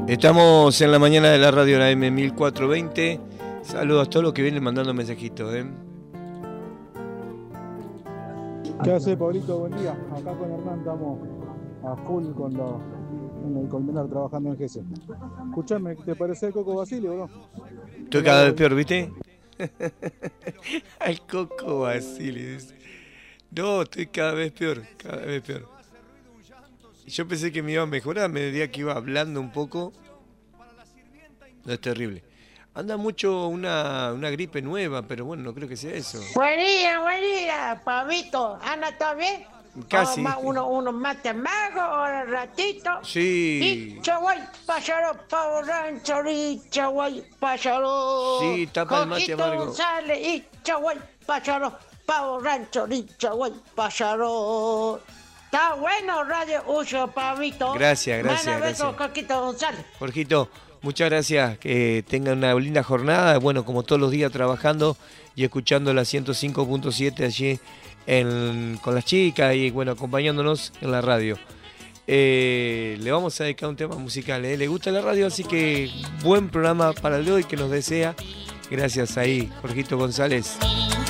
Estamos en la mañana de la radio, la M1420. Saludos a todos los que vienen mandando mensajitos. ¿Qué hace, Pablito? Buen día. Acá con Hernán estamos a full en el Colmenar trabajando en GESE. Escuchame, ¿te parece el Coco Basile o no? Estoy cada vez peor, ¿viste? Al Coco Basile. No, estoy cada vez peor, cada vez peor. Yo pensé que me iba a mejorar a medida que iba hablando un poco. No, es terrible. Anda mucho una gripe nueva, pero bueno, no creo que sea eso. Buen día, Pablito. ¿Anda todo bien? Casi. Unos mates magos, un ratito. Sí. Y chaguay, pájaro, pavo rancho, y chaguay, pájaro. Sí, tapa el mate amargo. González, y chaguay, pájaro, pavo rancho, y chaguay, pájaro. Está bueno Radio Uso, Pablito. Gracias. Besos, Coquito González. Jorgito, muchas gracias. Que tengan una linda jornada. Bueno, como todos los días trabajando y escuchando la 105.7 allí con las chicas y bueno, acompañándonos en la radio. Le vamos a dedicar un tema musical. Le gusta la radio, así que buen programa para el de hoy que nos desea. Gracias ahí, Jorgito González.